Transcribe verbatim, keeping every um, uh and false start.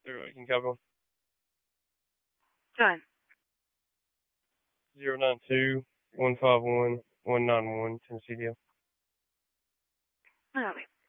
There, you can copy one. Go ahead. Zero nine two one five one one nine one Tennessee Deal. Okay.